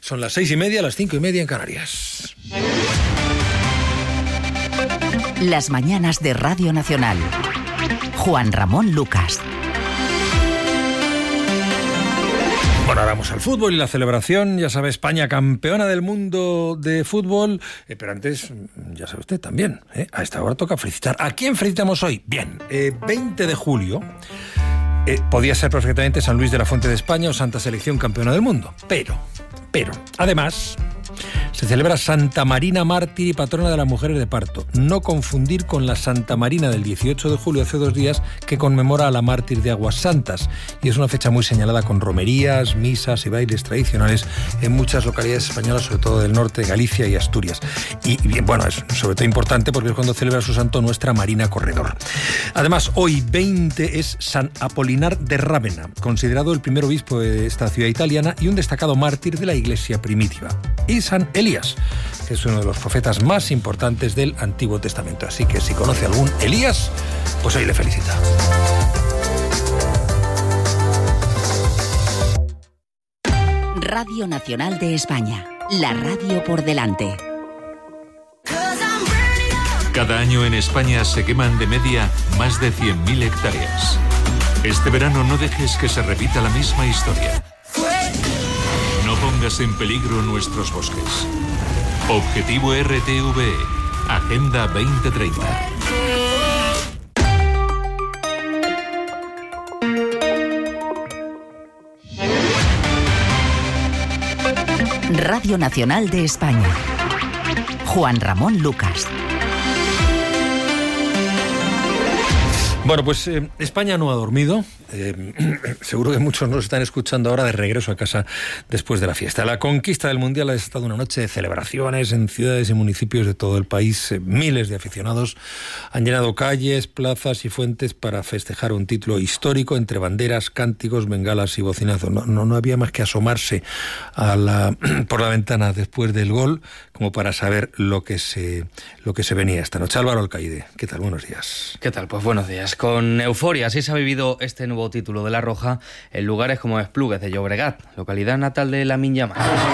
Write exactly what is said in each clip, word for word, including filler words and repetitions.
Son las seis y media, las cinco y media en Canarias. Las mañanas de Radio Nacional. Juan Ramón Lucas. Bueno, ahora vamos al fútbol y la celebración, ya sabe, España campeona del mundo de fútbol, eh, pero antes, ya sabe usted también, eh, a esta hora toca felicitar. ¿A quién felicitamos hoy? Bien, eh, veinte de julio, eh, podía ser perfectamente San Luis de la Fuente de España o Santa Selección campeona del mundo, pero, pero, además, se celebra Santa Marina mártir y patrona de las mujeres de parto. No confundir con la Santa Marina del dieciocho de julio, hace dos días, que conmemora a la mártir de Aguas Santas. Y es una fecha muy señalada con romerías, misas y bailes tradicionales en muchas localidades españolas, sobre todo del norte, Galicia y Asturias. Y bien, bueno, es sobre todo importante porque es cuando celebra su santo nuestra Marina Corredor. Además, hoy veinte es San Apolinar de Rávena, considerado el primer obispo de esta ciudad italiana y un destacado mártir de la Iglesia primitiva. Y San Elías, que es uno de los profetas más importantes del Antiguo Testamento. Así que si conoce algún Elías, pues hoy le felicita. Radio Nacional de España, la radio por delante. Cada año en España se queman de media más de cien mil hectáreas. Este verano no dejes que se repita la misma historia. No pongas en peligro nuestros bosques. Objetivo R T V E, Agenda veinte treinta. Radio Nacional de España. Juan Ramón Lucas. Bueno, pues eh, España no ha dormido. Eh, seguro que muchos nos están escuchando ahora de regreso a casa después de la fiesta. La conquista del Mundial ha estado una noche de celebraciones en ciudades y municipios de todo el país. Eh, miles de aficionados han llenado calles, plazas y fuentes para festejar un título histórico entre banderas, cánticos, bengalas y bocinazos. No, no, no había más que asomarse a la, por la ventana después del gol como para saber lo que se, lo que se venía esta noche. Álvaro Alcaide, ¿qué tal? Buenos días. ¿Qué tal? Pues buenos días. Con euforia, así se ha vivido este nuevo título de La Roja en lugares como Esplugues de Llobregat, localidad natal de Lamine Yamal.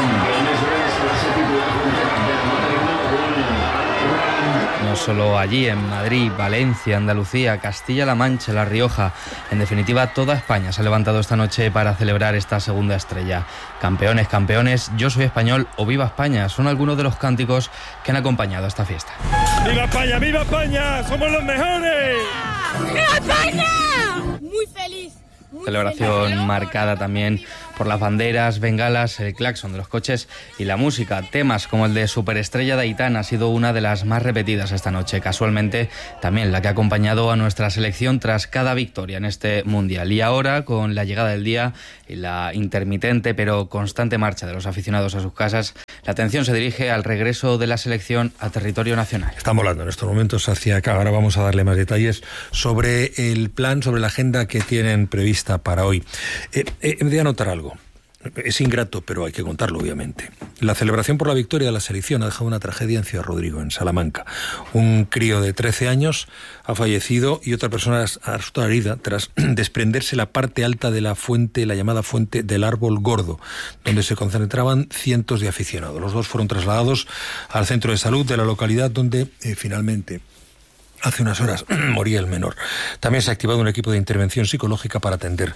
No solo allí, en Madrid, Valencia, Andalucía, Castilla-La Mancha, La Rioja, en definitiva toda España se ha levantado esta noche para celebrar esta segunda estrella. Campeones, campeones, yo soy español o viva España, son algunos de los cánticos que han acompañado a esta fiesta. ¡Viva España, viva España! ¡Somos los mejores! ¡Viva España! Muy feliz. Muy Celebración feliz. marcada también por las banderas, bengalas, el claxon de los coches y la música. Temas como el de Superestrella de Aitana ha sido una de las más repetidas esta noche. Casualmente, también la que ha acompañado a nuestra selección tras cada victoria en este Mundial. Y ahora, con la llegada del día y la intermitente pero constante marcha de los aficionados a sus casas, la atención se dirige al regreso de la selección a territorio nacional. Están volando en estos momentos hacia acá. Ahora vamos a darle más detalles sobre el plan, sobre la agenda que tienen prevista para hoy. Eh, eh, me voy a anotar algo. Es ingrato, pero hay que contarlo, obviamente. La celebración por la victoria de la selección ha dejado una tragedia en Ciudad Rodrigo, en Salamanca. Un crío de trece años ha fallecido y otra persona ha resultado herida tras desprenderse la parte alta de la fuente, la llamada fuente del Árbol Gordo, donde se concentraban cientos de aficionados. Los dos fueron trasladados al centro de salud de la localidad, donde eh, finalmente hace unas horas moría el menor. También se ha activado un equipo de intervención psicológica para atender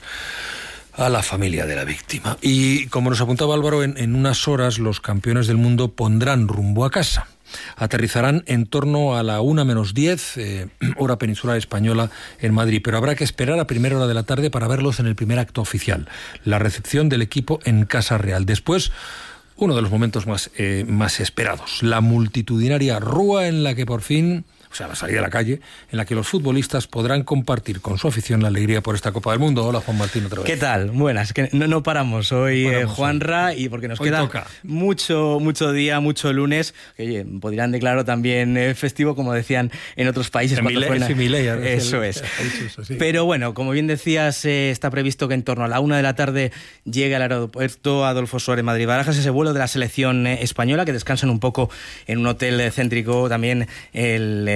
a la familia de la víctima. Y como nos apuntaba Álvaro, en, en unas horas los campeones del mundo pondrán rumbo a casa. Aterrizarán en torno a la una menos diez, eh, hora peninsular española, en Madrid, pero habrá que esperar a primera hora de la tarde para verlos en el primer acto oficial, la recepción del equipo en Casa Real. Después, uno de los momentos más, eh, más esperados, la multitudinaria rúa en la que por fin, o sea, la salida a la calle, en la que los futbolistas podrán compartir con su afición la alegría por esta Copa del Mundo. Hola, Juan Martín, otra vez. ¿Qué tal? Buenas, que no, no paramos hoy, no paramos, eh, Juanra, y porque nos hoy queda toca. mucho mucho día, mucho lunes, que oye, podrían declarar también eh, festivo, como decían en otros países. En cuando Milei, fuera... sí, Milei, eso el, es. Eso, sí. Pero bueno, como bien decías, eh, está previsto que en torno a la una de la tarde llegue al aeropuerto Adolfo Suárez Madrid-Barajas ese vuelo de la selección eh, española, que descansan un poco en un hotel eh, céntrico también el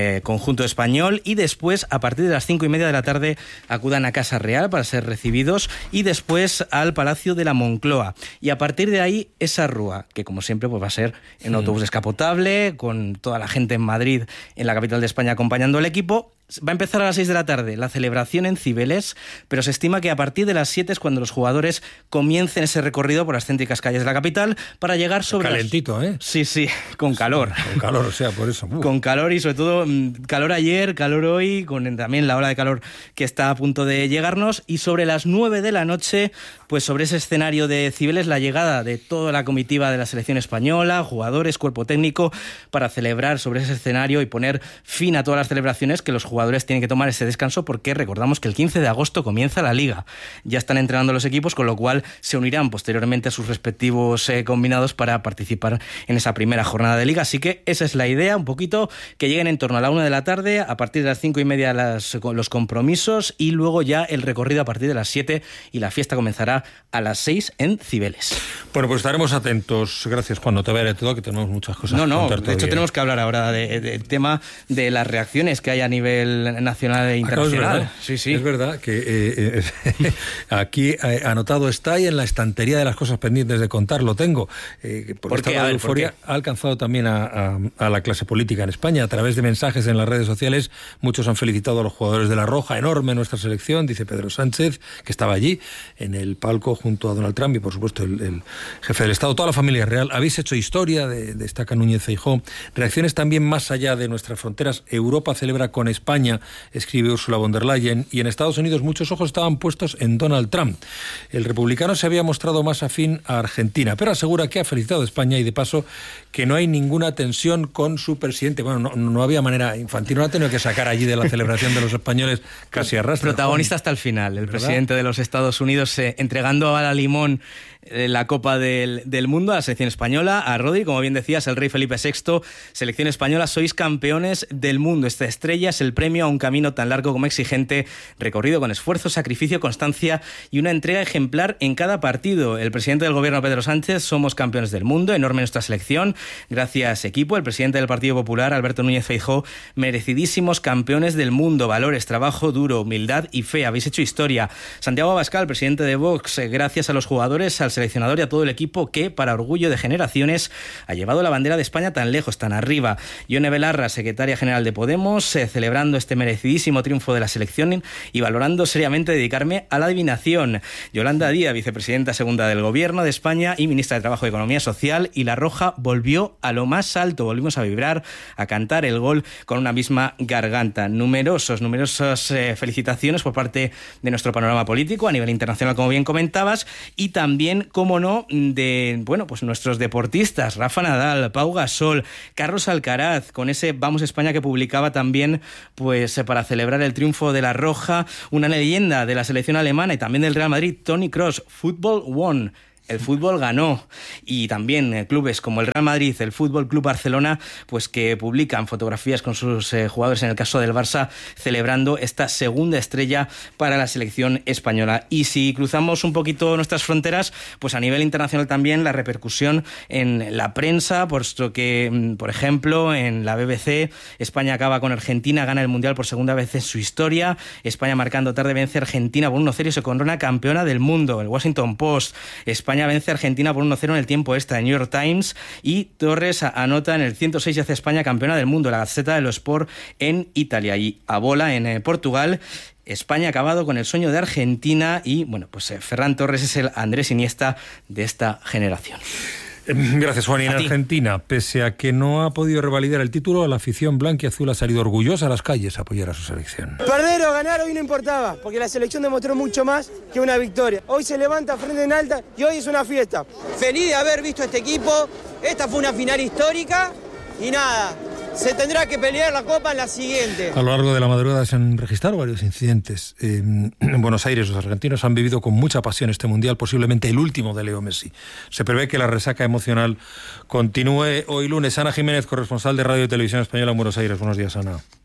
eh, conjunto español, y después, a partir de las cinco y media de la tarde, acudan a Casa Real para ser recibidos y después al Palacio de la Moncloa. Y a partir de ahí, esa rúa, que como siempre pues va a ser en sí. autobús descapotable, con toda la gente en Madrid, en la capital de España, acompañando al equipo. Va a empezar a las seis de la tarde la celebración en Cibeles, pero se estima que a partir de las siete es cuando los jugadores comiencen ese recorrido por las céntricas calles de la capital para llegar sobre... Calentito, las... ¿eh? Sí, sí, con calor. Con calor, o sea, por eso. Uh. Con calor y sobre todo calor ayer, calor hoy, con también la ola de calor que está a punto de llegarnos. Y sobre las nueve de la noche, pues sobre ese escenario de Cibeles, la llegada de toda la comitiva de la selección española, jugadores, cuerpo técnico, para celebrar sobre ese escenario y poner fin a todas las celebraciones, que los jugadores tienen que tomar ese descanso, porque recordamos que el quince de agosto comienza la Liga. Ya están entrenando los equipos, con lo cual se unirán posteriormente a sus respectivos eh, combinados para participar en esa primera jornada de Liga. Así que esa es la idea, un poquito, que lleguen en torno a la una de la tarde, a partir de las cinco y media las, los compromisos, y luego ya el recorrido a partir de las siete, y la fiesta comenzará a las seis en Cibeles. Bueno, pues estaremos atentos. Gracias, Juan. No te vaya de todo, que tenemos muchas cosas no, que no, contar de hecho todavía. Tenemos que hablar ahora del de, de tema de las reacciones que hay a nivel nacional e internacional. Ah, sí, sí. Es verdad que eh, eh, aquí eh, anotado está, y en la estantería de las cosas pendientes de contar lo tengo. Eh, ¿Por qué? La euforia ha alcanzado también a, a, a la clase política en España. A través de mensajes en las redes sociales, muchos han felicitado a los jugadores de La Roja. Enorme nuestra selección, dice Pedro Sánchez, que estaba allí en el palco junto a Donald Trump y, por supuesto, el, el jefe del Estado. Toda la familia real. Habéis hecho historia, de, destaca Núñez Feijóo. Reacciones también más allá de nuestras fronteras. Europa celebra con España, escribe Ursula von der Leyen, y en Estados Unidos muchos ojos estaban puestos en Donald Trump. El republicano se había mostrado más afín a Argentina, pero asegura que ha felicitado a España y, de paso, que no hay ninguna tensión con su presidente. Bueno, no, no había manera. Infantino no ha tenido que sacar allí de la celebración de los españoles casi arrastra. Protagonista hasta el final, el ¿verdad? Presidente de los Estados Unidos eh, entregando a la limón la Copa del, del Mundo a la selección española, a Rodri, como bien decías, el rey Felipe sexto, selección española, sois campeones del mundo. Esta estrella es el premio a un camino tan largo como exigente, recorrido con esfuerzo, sacrificio, constancia y una entrega ejemplar en cada partido. El presidente del gobierno, Pedro Sánchez: somos campeones del mundo, enorme nuestra selección, gracias equipo. El presidente del Partido Popular, Alberto Núñez Feijóo: merecidísimos campeones del mundo, valores, trabajo duro, humildad y fe, habéis hecho historia. Santiago Abascal, presidente de Vox: gracias a los jugadores, al seleccionador y a todo el equipo que, para orgullo de generaciones, ha llevado la bandera de España tan lejos, tan arriba. Yone Belarra, secretaria general de Podemos, eh, celebrando este merecidísimo triunfo de la selección y valorando seriamente dedicarme a la adivinación. Yolanda Díaz, vicepresidenta segunda del Gobierno de España y ministra de Trabajo y Economía Social, y La Roja volvió a lo más alto, volvimos a vibrar, a cantar el gol con una misma garganta. Numerosos, numerosas eh, felicitaciones por parte de nuestro panorama político a nivel internacional, como bien comentabas, y también, cómo no, de bueno, pues nuestros deportistas, Rafa Nadal, Pau Gasol, Carlos Alcaraz, con ese Vamos España que publicaba también, pues para celebrar el triunfo de La Roja, una leyenda de la selección alemana y también del Real Madrid, Toni Kroos. Football won. El fútbol ganó. Y también eh, clubes como el Real Madrid, el Fútbol Club Barcelona, pues que publican fotografías con sus eh, jugadores, en el caso del Barça, celebrando esta segunda estrella para la selección española. Y si cruzamos un poquito nuestras fronteras, pues a nivel internacional también la repercusión en la prensa, puesto que, por ejemplo, en la B B C, España acaba con Argentina, gana el Mundial por segunda vez en su historia. España, marcando tarde, vence a Argentina por uno cero y se corona campeona del mundo. El Washington Post: España España vence a Argentina por uno cero en el tiempo extra, de New York Times, y Torres anota en el ciento seis y hace España campeona del mundo, la Gazzetta dello Sport en Italia. Y a bola en eh, Portugal: España ha acabado con el sueño de Argentina, y bueno, pues eh, Ferran Torres es el Andrés Iniesta de esta generación. Gracias, Juan. Y en Argentina, pese a que no ha podido revalidar el título, la afición blanquiazul ha salido orgullosa a las calles a apoyar a su selección. Perder o ganar hoy no importaba, porque la selección demostró mucho más que una victoria. Hoy se levanta frente en alta y hoy es una fiesta. Feliz de haber visto este equipo. Esta fue una final histórica y nada, se tendrá que pelear la Copa en la siguiente. A lo largo de la madrugada se han registrado varios incidentes. Eh, en Buenos Aires, los argentinos han vivido con mucha pasión este Mundial, posiblemente el último de Leo Messi. Se prevé que la resaca emocional continúe hoy lunes. Ana Jiménez, corresponsal de Radio y Televisión Española en Buenos Aires. Buenos días, Ana.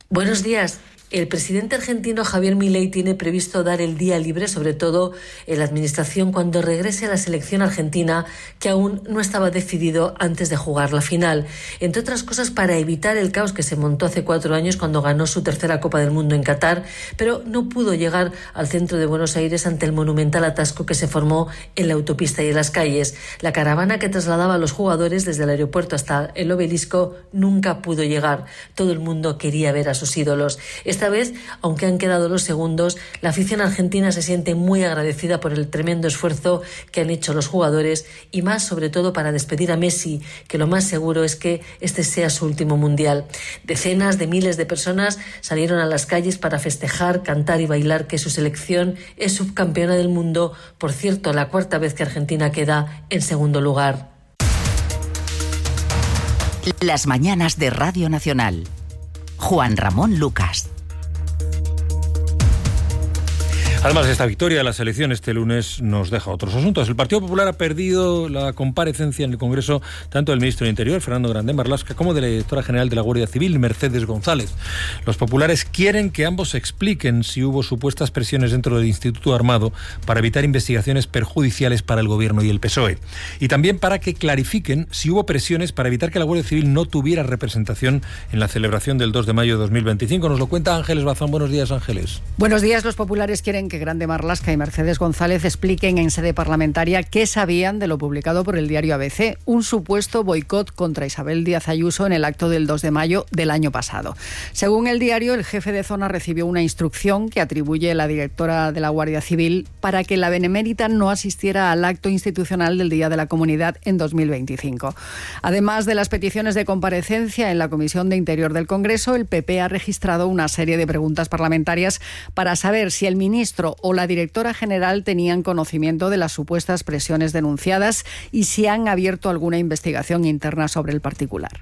Buenos días. El presidente argentino Javier Milei tiene previsto dar el día libre, sobre todo en la administración, cuando regrese a la selección argentina, que aún no estaba decidido antes de jugar la final. Entre otras cosas, para evitar el caos que se montó hace cuatro años cuando ganó su tercera Copa del Mundo en Qatar, pero no pudo llegar al centro de Buenos Aires ante el monumental atasco que se formó en la autopista y en las calles. La caravana que trasladaba a los jugadores desde el aeropuerto hasta el obelisco nunca pudo llegar. Todo el mundo quería ver a sus ídolos. Esta vez, aunque han quedado los segundos, la afición argentina se siente muy agradecida por el tremendo esfuerzo que han hecho los jugadores y más sobre todo para despedir a Messi, que lo más seguro es que este sea su último mundial. Decenas de miles de personas salieron a las calles para festejar, cantar y bailar que su selección es subcampeona del mundo, por cierto, la cuarta vez que Argentina queda en segundo lugar. Las mañanas de Radio Nacional. Juan Ramón Lucas. Además, esta victoria de la selección este lunes nos deja otros asuntos. El Partido Popular ha perdido la comparecencia en el Congreso tanto del ministro de Interior, Fernando Grande Marlaska, como de la directora general de la Guardia Civil, Mercedes González. Los populares quieren que ambos expliquen si hubo supuestas presiones dentro del Instituto Armado para evitar investigaciones perjudiciales para el Gobierno y el P S O E. Y también para que clarifiquen si hubo presiones para evitar que la Guardia Civil no tuviera representación en la celebración del dos de mayo de dos mil veinticinco. Nos lo cuenta Ángeles Bazán. Buenos días, Ángeles. Buenos días. Los populares quieren que Grande Marlaska y Mercedes González expliquen en sede parlamentaria qué sabían de lo publicado por el diario A B C, un supuesto boicot contra Isabel Díaz Ayuso en el acto del dos de mayo del año pasado. Según el diario, el jefe de zona recibió una instrucción que atribuye la directora de la Guardia Civil para que la benemérita no asistiera al acto institucional del Día de la Comunidad en dos mil veinticinco. Además de las peticiones de comparecencia en la Comisión de Interior del Congreso, el P P ha registrado una serie de preguntas parlamentarias para saber si el ministro o la directora general tenían conocimiento de las supuestas presiones denunciadas y si han abierto alguna investigación interna sobre el particular.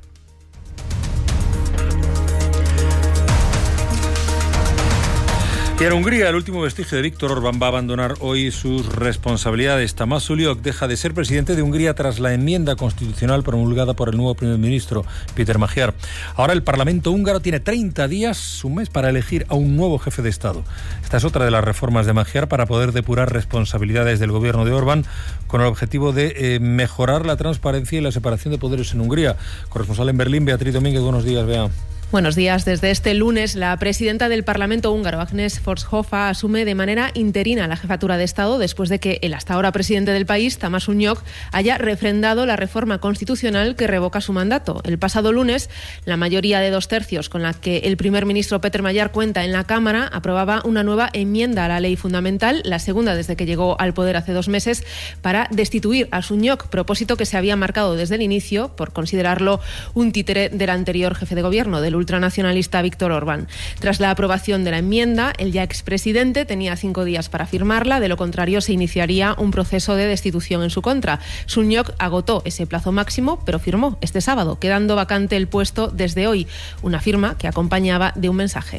Y en Hungría, el último vestigio de Víctor Orbán va a abandonar hoy sus responsabilidades. Tamás Uliok deja de ser presidente de Hungría tras la enmienda constitucional promulgada por el nuevo primer ministro, Péter Magyar. Ahora el Parlamento húngaro tiene treinta días, un mes, para elegir a un nuevo jefe de Estado. Esta es otra de las reformas de Magyar para poder depurar responsabilidades del gobierno de Orbán con el objetivo de eh, mejorar la transparencia y la separación de poderes en Hungría. Corresponsal en Berlín, Beatriz Domínguez, buenos días, Bea. Buenos días. Desde este lunes, la presidenta del Parlamento húngaro, Agnes Forshofa, asume de manera interina la jefatura de Estado después de que el hasta ahora presidente del país, Tamás Unyok, haya refrendado la reforma constitucional que revoca su mandato. El pasado lunes, la mayoría de dos tercios con la que el primer ministro Péter Magyar cuenta en la Cámara aprobaba una nueva enmienda a la ley fundamental, la segunda desde que llegó al poder hace dos meses, para destituir a Unyok, propósito que se había marcado desde el inicio por considerarlo un títere del anterior jefe de gobierno, del ultranacionalista Víctor Orbán. Tras la aprobación de la enmienda, el ya expresidente tenía cinco días para firmarla, de lo contrario se iniciaría un proceso de destitución en su contra. Unyok agotó ese plazo máximo, pero firmó este sábado, quedando vacante el puesto desde hoy, una firma que acompañaba de un mensaje,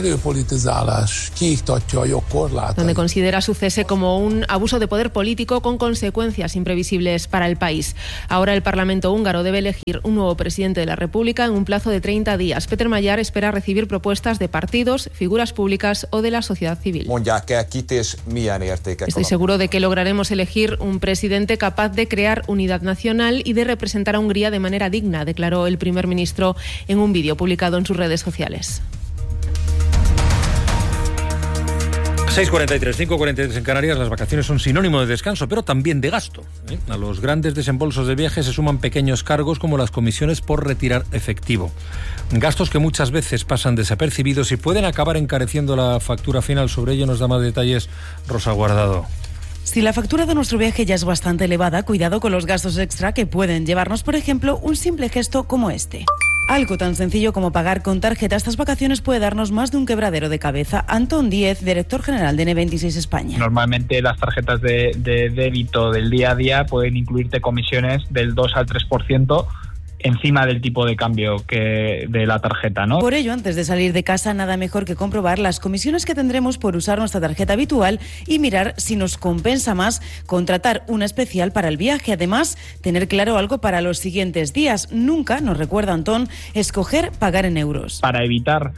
donde considera su cese como un abuso de poder político con consecuencias imprevisibles para el país. Ahora el Parlamento húngaro debe elegir un nuevo presidente de la República en un plazo de treinta días. Péter Magyar espera recibir propuestas de partidos, figuras públicas o de la sociedad civil. Estoy seguro de que lograremos elegir un presidente capaz de crear unidad nacional y de representar a Hungría de manera digna, declaró el primer ministro en un vídeo publicado en sus redes sociales. seis cuarenta y tres, cinco cuarenta y tres en Canarias. Las vacaciones son sinónimo de descanso, pero también de gasto, ¿eh? A los grandes desembolsos de viaje se suman pequeños cargos como las comisiones por retirar efectivo. Gastos que muchas veces pasan desapercibidos y pueden acabar encareciendo la factura final. Sobre ello nos da más detalles Rosa Guardado. Si la factura de nuestro viaje ya es bastante elevada, cuidado con los gastos extra que pueden llevarnos, por ejemplo, un simple gesto como este. Algo tan sencillo como pagar con tarjeta estas vacaciones puede darnos más de un quebradero de cabeza. Antón Díez, director general de N veintiséis España. Normalmente las tarjetas de, de débito del día a día pueden incluirte comisiones del dos al tres por ciento encima del tipo de cambio que de la tarjeta, ¿no? Por ello, antes de salir de casa, nada mejor que comprobar las comisiones que tendremos por usar nuestra tarjeta habitual y mirar si nos compensa más contratar una especial para el viaje. Además, tener claro algo para los siguientes días. Nunca, nos recuerda Antón, escoger pagar en euros. Para evitar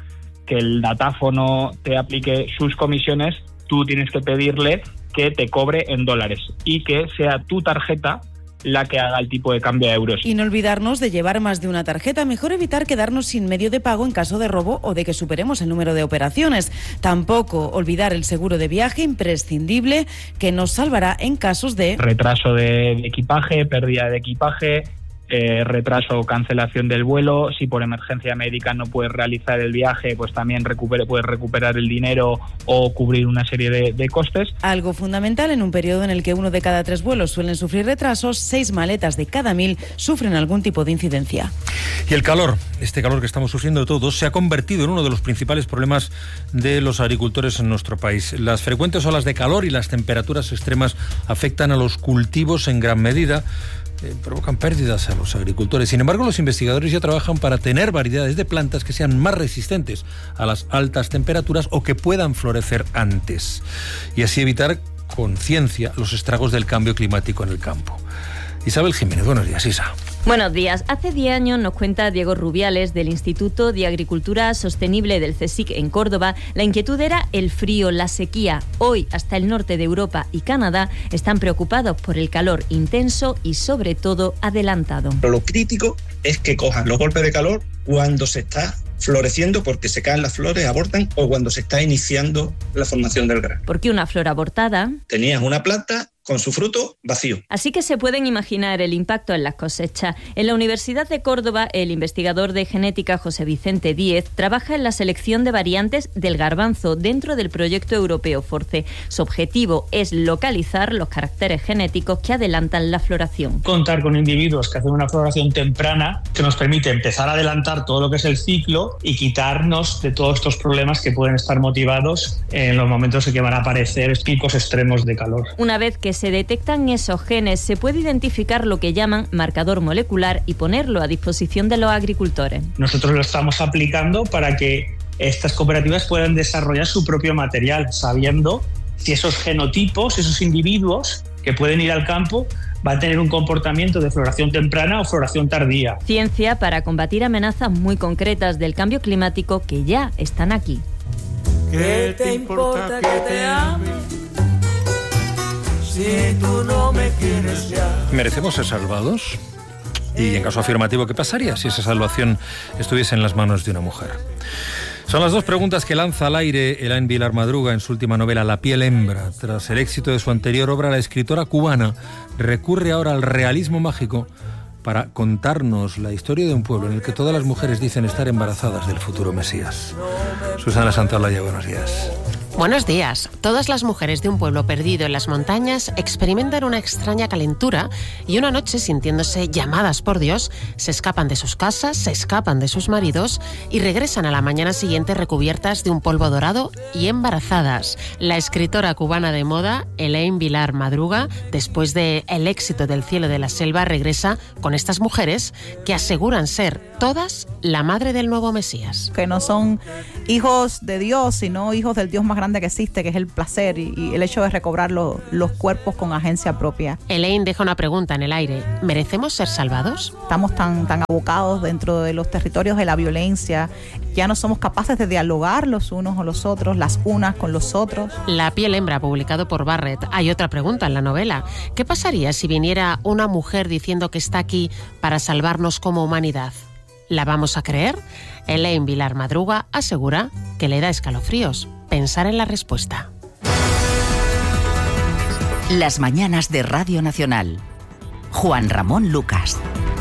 que el datáfono te aplique sus comisiones, tú tienes que pedirle que te cobre en dólares y que sea tu tarjeta la que haga el tipo de cambio a euros. Y no olvidarnos de llevar más de una tarjeta. Mejor evitar quedarnos sin medio de pago en caso de robo o de que superemos el número de operaciones. Tampoco olvidar el seguro de viaje, imprescindible, que nos salvará en casos de retraso de equipaje, pérdida de equipaje, Eh, retraso o cancelación del vuelo. Si por emergencia médica no puedes realizar el viaje, pues también recupere, puedes recuperar el dinero o cubrir una serie de, de costes. Algo fundamental en un periodo en el que uno de cada tres vuelos suelen sufrir retrasos, seis maletas de cada mil sufren algún tipo de incidencia. Y el calor, este calor que estamos sufriendo todos, se ha convertido en uno de los principales problemas de los agricultores en nuestro país. Las frecuentes olas de calor y las temperaturas extremas afectan a los cultivos en gran medida. Eh, provocan pérdidas a los agricultores. Sin embargo, los investigadores ya trabajan para tener variedades de plantas que sean más resistentes a las altas temperaturas o que puedan florecer antes y así evitar con ciencia los estragos del cambio climático en el campo. Isabel Jiménez, buenos días, Isa. Buenos días. Hace diez años, nos cuenta Diego Rubiales del Instituto de Agricultura Sostenible del CSIC en Córdoba, la inquietud era el frío, la sequía. Hoy, hasta el norte de Europa y Canadá están preocupados por el calor intenso y, sobre todo, adelantado. Pero lo crítico es que cojan los golpes de calor cuando se está floreciendo, porque se caen las flores, abortan, o cuando se está iniciando la formación del grano. Porque una flor abortada... Tenías una planta con su fruto vacío. Así que se pueden imaginar el impacto en las cosechas. En la Universidad de Córdoba, el investigador de genética José Vicente Díez trabaja en la selección de variantes del garbanzo dentro del proyecto europeo FORCE. Su objetivo es localizar los caracteres genéticos que adelantan la floración. Contar con individuos que hacen una floración temprana que nos permite empezar a adelantar todo lo que es el ciclo y quitarnos de todos estos problemas que pueden estar motivados en los momentos en que van a aparecer picos extremos de calor. Una vez que se detectan esos genes, se puede identificar lo que llaman marcador molecular y ponerlo a disposición de los agricultores. Nosotros lo estamos aplicando para que estas cooperativas puedan desarrollar su propio material, sabiendo si esos genotipos, esos individuos que pueden ir al campo, va a tener un comportamiento de floración temprana o floración tardía. Ciencia para combatir amenazas muy concretas del cambio climático que ya están aquí. ¿Qué te importa que te ame? Si tú no me quieres ya. ¿Merecemos ser salvados? Y en caso afirmativo, ¿qué pasaría si esa salvación estuviese en las manos de una mujer? Son las dos preguntas que lanza al aire Elaine Vilar Madruga en su última novela La piel hembra. Tras el éxito de su anterior obra, la escritora cubana recurre ahora al realismo mágico para contarnos la historia de un pueblo en el que todas las mujeres dicen estar embarazadas del futuro Mesías. Susana Santaolalla, buenos días. Buenos días. Todas las mujeres de un pueblo perdido en las montañas experimentan una extraña calentura y una noche, sintiéndose llamadas por Dios, se escapan de sus casas, se escapan de sus maridos y regresan a la mañana siguiente recubiertas de un polvo dorado y embarazadas. La escritora cubana de moda, Elaine Vilar Madruga, después de el éxito del Cielo de la Selva, regresa con estas mujeres que aseguran ser todas la madre del nuevo Mesías. Que no son hijos de Dios, sino hijos del Dios más grande que existe, que es el placer y, y el hecho de recobrar lo, los cuerpos con agencia propia. Elaine deja una pregunta en el aire. ¿Merecemos ser salvados? Estamos tan, tan abocados dentro de los territorios de la violencia, ya no somos capaces de dialogar los unos con los otros, las unas con los otros. La piel hembra, publicado por Barrett. Hay otra pregunta en la novela. ¿Qué pasaría si viniera una mujer diciendo que está aquí para salvarnos como humanidad? ¿La vamos a creer? Elaine Vilar Madruga asegura que le da escalofríos pensar en la respuesta. Las mañanas de Radio Nacional. Juan Ramón Lucas.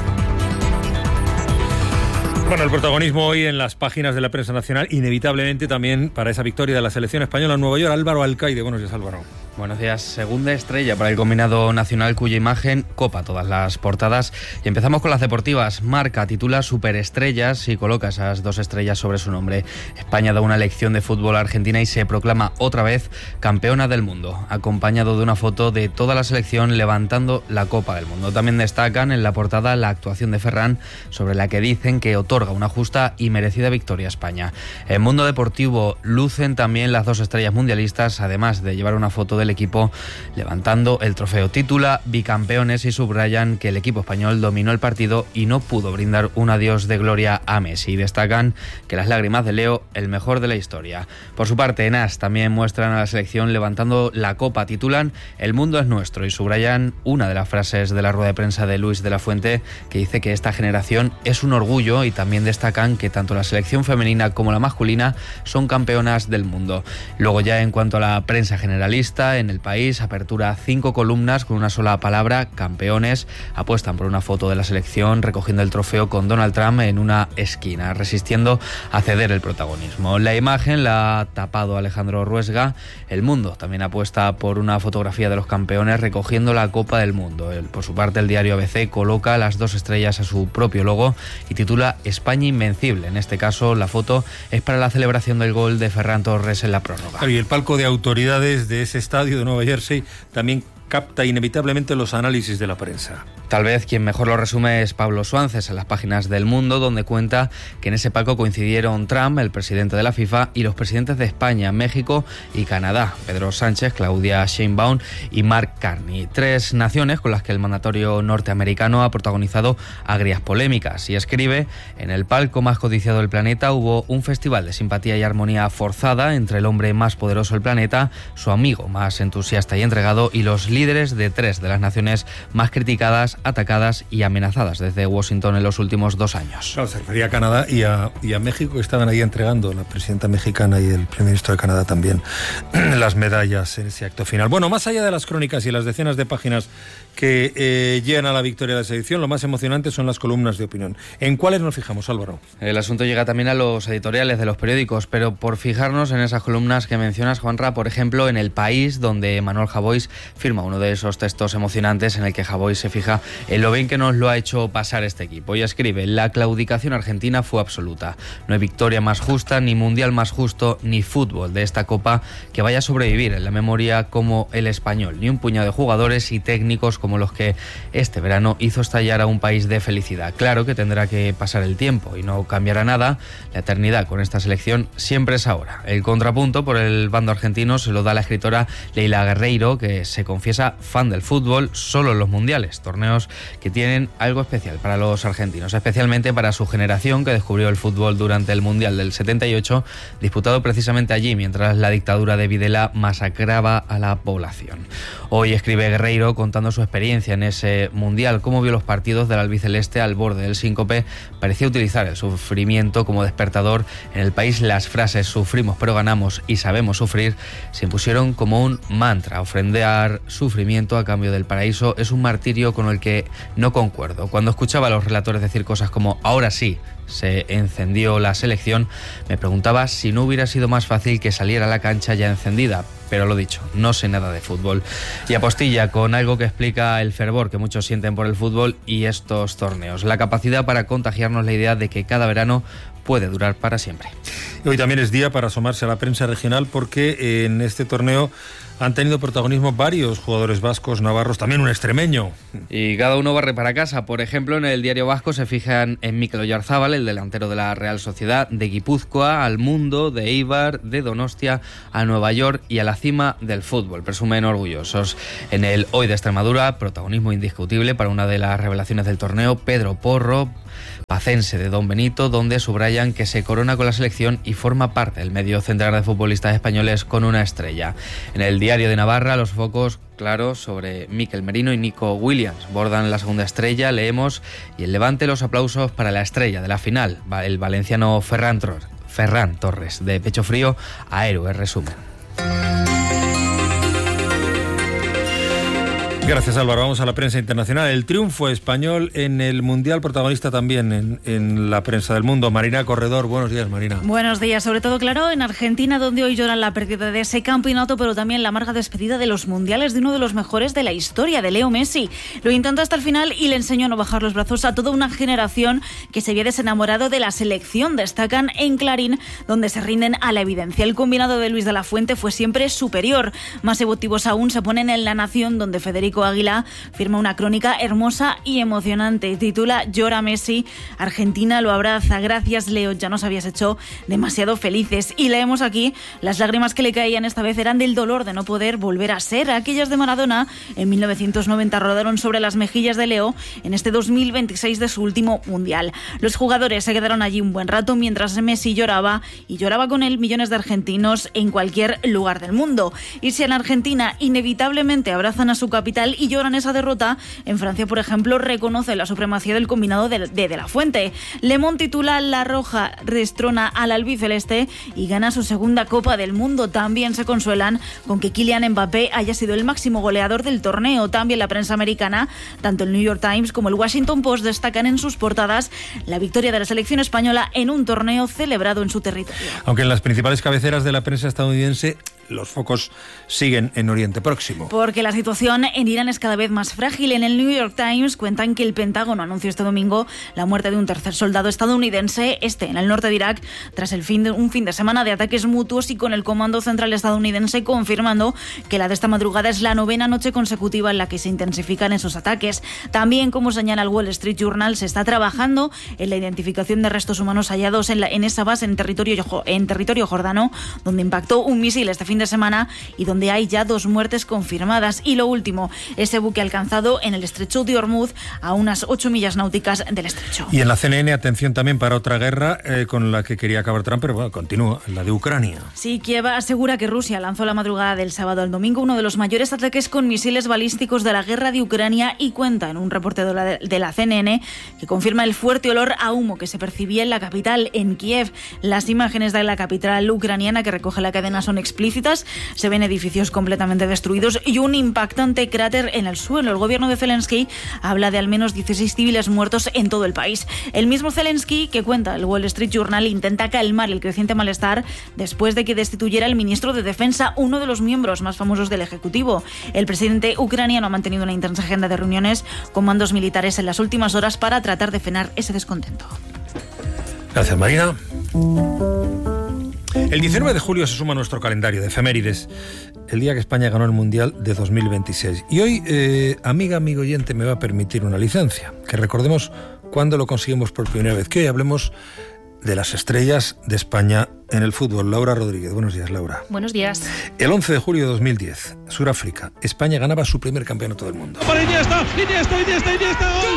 Bueno, el protagonismo hoy en las páginas de la prensa nacional, inevitablemente también para esa victoria de la selección española en Nueva York. Álvaro Alcaide, buenos días, Álvaro. Buenos días. Segunda estrella para el combinado nacional cuya imagen copa todas las portadas. Y empezamos con las deportivas. Marca titula Superestrellas y coloca esas dos estrellas sobre su nombre. España da una lección de fútbol a Argentina y se proclama otra vez campeona del mundo, acompañado de una foto de toda la selección levantando la Copa del Mundo. También destacan en la portada la actuación de Ferran, sobre la que dicen que otorga una justa y merecida victoria a España. En Mundo Deportivo lucen también las dos estrellas mundialistas, además de llevar una foto del del equipo levantando el trofeo. Titula Bicampeones y subrayan que el equipo español dominó el partido y no pudo brindar un adiós de gloria a Messi. Y destacan que las lágrimas de Leo, el mejor de la historia. Por su parte, en As también muestran a la selección levantando la copa. Titulan El mundo es nuestro y subrayan una de las frases de la rueda de prensa de Luis de la Fuente, que dice que esta generación es un orgullo, y también destacan que tanto la selección femenina como la masculina son campeonas del mundo. Luego, ya en cuanto a la prensa generalista, en El País apertura cinco columnas con una sola palabra: campeones. Apuestan por una foto de la selección recogiendo el trofeo con Donald Trump en una esquina, resistiendo a ceder el protagonismo. La imagen la ha tapado Alejandro Ruesga. El Mundo también apuesta por una fotografía de los campeones recogiendo la Copa del Mundo. El, por su parte, el diario A B C coloca las dos estrellas a su propio logo y titula España invencible. En este caso, la foto es para la celebración del gol de Ferran Torres en la prórroga. Y el palco de autoridades de ese estadio de Nueva Jersey también capta inevitablemente los análisis de la prensa. Tal vez quien mejor lo resume es Pablo Suances en las páginas del Mundo, donde cuenta que en ese palco coincidieron Trump, el presidente de la FIFA, y los presidentes de España, México y Canadá, Pedro Sánchez, Claudia Sheinbaum y Mark Carney. Tres naciones con las que el mandatario norteamericano ha protagonizado agrias polémicas. Y escribe: en el palco más codiciado del planeta hubo un festival de simpatía y armonía forzada entre el hombre más poderoso del planeta, su amigo más entusiasta y entregado, y los líderes de tres de las naciones más criticadas, atacadas y amenazadas desde Washington en los últimos dos años. Claro, se refería a Canadá y a, y a México, que estaban ahí entregando, la presidenta mexicana y el primer ministro de Canadá también, las medallas en ese acto final. Bueno, más allá de las crónicas y las decenas de páginas que eh, llegan a la victoria de la selección, lo más emocionante son las columnas de opinión. ¿En cuáles nos fijamos, Álvaro? El asunto llega también a los editoriales de los periódicos, pero por fijarnos en esas columnas que mencionas, Juanra, por ejemplo, en El País, donde Manuel Javois firma uno de esos textos emocionantes en el que Javois se fija en lo bien que nos lo ha hecho pasar este equipo y escribe: la claudicación argentina fue absoluta. No hay victoria más justa, ni mundial más justo, ni fútbol de esta copa que vaya a sobrevivir en la memoria como el español, ni un puñado de jugadores y técnicos como los que este verano hizo estallar a un país de felicidad. Claro que tendrá que pasar el tiempo y no cambiará nada. La eternidad con esta selección siempre es ahora. El contrapunto por el bando argentino se lo da la escritora Leila Guerreiro, que se confiesa fan del fútbol solo en los mundiales, torneos que tienen algo especial para los argentinos, especialmente para su generación, que descubrió el fútbol durante el Mundial del setenta y ocho, disputado precisamente allí mientras la dictadura de Videla masacraba a la población. Hoy escribe Guerreiro contando su experiencia en ese Mundial, cómo vio los partidos del albiceleste al borde del síncope. Parecía utilizar el sufrimiento como despertador. En El País, las frases "sufrimos pero ganamos" y "sabemos sufrir" se impusieron como un mantra. Ofrendar sufrimiento a cambio del paraíso es un martirio con el que no concuerdo. Cuando escuchaba a los relatores decir cosas como "ahora sí se encendió la selección", me preguntaba si no hubiera sido más fácil que saliera a la cancha ya encendida. Pero lo dicho, no sé nada de fútbol. Y apostilla con algo que explica el fervor que muchos sienten por el fútbol y estos torneos: la capacidad para contagiarnos la idea de que cada verano puede durar para siempre. Hoy también es día para asomarse a la prensa regional, porque en este torneo han tenido protagonismo varios jugadores vascos, navarros, también un extremeño. Y cada uno barre para casa. Por ejemplo, en el diario vasco se fijan en Mikel Oyarzábal, el delantero de la Real Sociedad, de Guipúzcoa al mundo, de Eibar, de Donostia a Nueva York y a la cima del fútbol. Presumen orgullosos. En el Hoy de Extremadura, protagonismo indiscutible para una de las revelaciones del torneo, Pedro Porro, pacense de Don Benito, donde subrayan que se corona con la selección y forma parte del medio central de futbolistas españoles con una estrella. En el Diario de Navarra, los focos claros sobre Mikel Merino y Nico Williams bordan la segunda estrella. Leemos: y el Levante, los aplausos para la estrella de la final, el valenciano Ferran, Ferran Torres, de pecho frío a héroe, resumen. Gracias, Álvaro. Vamos a la prensa internacional. El triunfo español en el Mundial, protagonista también en, en la prensa del mundo. Marina Corredor, buenos días, Marina. Buenos días, sobre todo, claro, en Argentina, donde hoy lloran la pérdida de ese campeonato, pero también la amarga despedida de los mundiales de uno de los mejores de la historia, de Leo Messi. Lo intentó hasta el final y le enseñó a no bajar los brazos a toda una generación que se había desenamorado de la selección. Destacan en Clarín, donde se rinden a la evidencia. El combinado de Luis de la Fuente fue siempre superior. Más emotivos aún se ponen en La Nación, donde Federico Perico Águila firma una crónica hermosa y emocionante. Titula Llora Messi, Argentina lo abraza. Gracias, Leo, ya nos habías hecho demasiado felices. Y leemos aquí, las lágrimas que le caían esta vez eran del dolor de no poder volver a ser. Aquellas de Maradona en mil novecientos noventa rodaron sobre las mejillas de Leo en este dos mil veintiséis de su último mundial. Los jugadores se quedaron allí un buen rato mientras Messi lloraba, y lloraba con él millones de argentinos en cualquier lugar del mundo. Y si en Argentina inevitablemente abrazan a su capital y lloran esa derrota, en Francia, por ejemplo, reconoce la supremacía del combinado de De, de la Fuente. Le Monde titula La Roja destrona al albiceleste y gana su segunda Copa del Mundo. También se consuelan con que Kylian Mbappé haya sido el máximo goleador del torneo. También la prensa americana, tanto el New York Times como el Washington Post, destacan en sus portadas la victoria de la selección española en un torneo celebrado en su territorio. Aunque en las principales cabeceras de la prensa estadounidense los focos siguen en Oriente Próximo. Porque la situación en Irán es cada vez más frágil. En el New York Times cuentan que el Pentágono anunció este domingo la muerte de un tercer soldado estadounidense, este en el norte de Irak, tras el fin de, un fin de semana de ataques mutuos, y con el Comando Central estadounidense confirmando que la de esta madrugada es la novena noche consecutiva en la que se intensifican esos ataques. También, como señala el Wall Street Journal, se está trabajando en la identificación de restos humanos hallados en, la, en esa base en territorio, en territorio jordano, donde impactó un misil este fin de semana y donde hay ya dos muertes confirmadas. Y lo último, ese buque alcanzado en el estrecho de Hormuz, a unas ocho millas náuticas del estrecho. Y en la C N N, atención también para otra guerra eh, con la que quería acabar Trump, pero bueno, continúa, la de Ucrania. Sí, Kiev asegura que Rusia lanzó la madrugada del sábado al domingo uno de los mayores ataques con misiles balísticos de la guerra de Ucrania, y cuenta en un reporte de la, de la C N N que confirma el fuerte olor a humo que se percibía en la capital, en Kiev. Las imágenes de la capital ucraniana que recoge la cadena son explícitas. Se ven edificios completamente destruidos y un impactante cráter en el suelo. El gobierno de Zelensky habla de al menos dieciséis civiles muertos en todo el país. El mismo Zelensky, que cuenta el Wall Street Journal, intenta calmar el creciente malestar después de que destituyera al ministro de Defensa, uno de los miembros más famosos del Ejecutivo. El presidente ucraniano ha mantenido una intensa agenda de reuniones con mandos militares en las últimas horas para tratar de frenar ese descontento. Gracias, Marina. El diecinueve de julio se suma a nuestro calendario de efemérides, el día que España ganó el Mundial de dos mil veintiséis. Y hoy, eh, amiga, amigo oyente, me va a permitir una licencia, que recordemos cuándo lo conseguimos por primera vez, que hoy hablemos de las estrellas de España en el fútbol. Laura Rodríguez, buenos días, Laura. Buenos días. El once de julio de dos mil diez, Sudáfrica, España ganaba su primer campeonato del mundo. Para Iniesta, Iniesta, Iniesta, Iniesta, gol.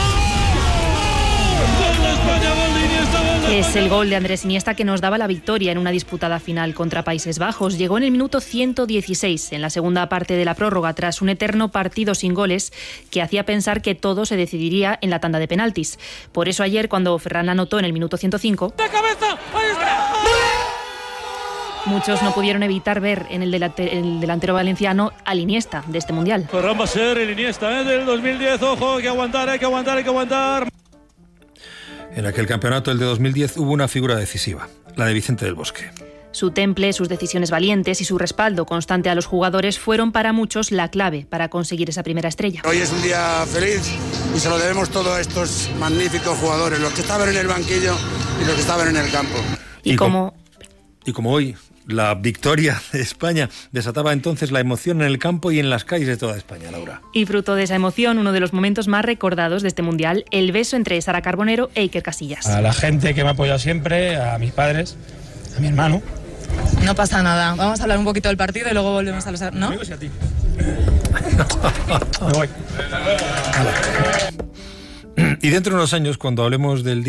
¡Gol de España, gol de Iniesta, gol de España! Es el gol de Andrés Iniesta que nos daba la victoria en una disputada final contra Países Bajos. Llegó en el minuto ciento dieciséis, en la segunda parte de la prórroga, tras un eterno partido sin goles que hacía pensar que todo se decidiría en la tanda de penaltis. Por eso ayer, cuando Ferran anotó en el minuto ciento cinco... ¡De cabeza! ¡Ahí está! Muchos no pudieron evitar ver en el, delante, el delantero valenciano al Iniesta de este Mundial. Ferran va a ser el Iniesta, ¿eh? Del dos mil diez. Ojo, hay que aguantar, hay que aguantar, hay que aguantar. En aquel campeonato, el de dos mil diez, hubo una figura decisiva, la de Vicente del Bosque. Su temple, sus decisiones valientes y su respaldo constante a los jugadores fueron para muchos la clave para conseguir esa primera estrella. Hoy es un día feliz y se lo debemos todo a estos magníficos jugadores, los que estaban en el banquillo y los que estaban en el campo. Y, y como... Y como hoy la victoria de España desataba entonces la emoción en el campo y en las calles de toda España, Laura. Y fruto de esa emoción, uno de los momentos más recordados de este Mundial, el beso entre Sara Carbonero e Iker Casillas. A la gente que me ha apoyado siempre, a mis padres, a mi hermano. No pasa nada, vamos a hablar un poquito del partido y luego volvemos a los... ¿no? Amigos y a ti. Me voy. Y dentro de unos años, cuando hablemos del día